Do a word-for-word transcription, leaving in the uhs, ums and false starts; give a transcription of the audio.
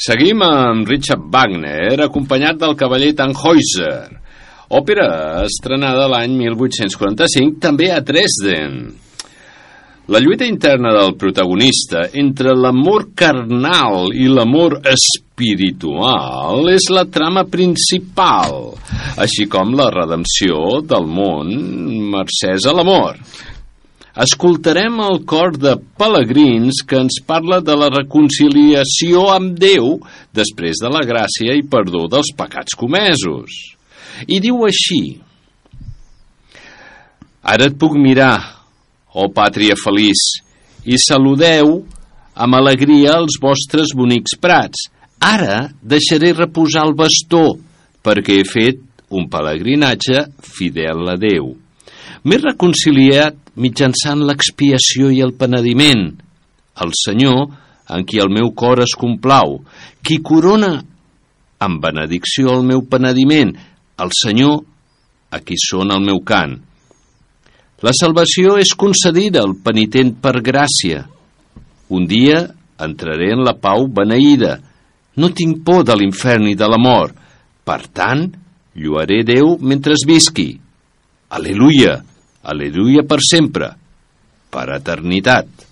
Seguim amb Richard Wagner, acompanyat del cavaller Tannhäuser, òpera estrenada l'any mil vuit-cents quaranta-cinc, també a Dresden. La lluita interna del protagonista entre l'amor carnal i l'amor espiritual és la trama principal, així com la redempció del món mercès a l'amor. Escoltarem el cor de pelegrins que ens parla de la reconciliació amb Déu després de la gràcia i perdó dels pecats comesos. I diu així: Ara et puc mirar, ó pàtria feliç, i saludeu amb alegria els vostres bonics prats. Ara deixaré reposar el bastó, perquè he fet un pelegrinatge fidel a Déu. M'he reconciliat mitjançant l'expiació i el penediment. El Senyor, en qui el meu cor es complau, qui corona amb benedicció el meu penediment, el Senyor, a qui sona el meu cant. La salvació és concedida al penitent per gràcia. Un dia entraré en la pau beneïda. No tinc por de l'infern i de la mort. Per tant, lluaré Déu mentre visqui. Aleluia! Aleluia per sempre, per eternitat.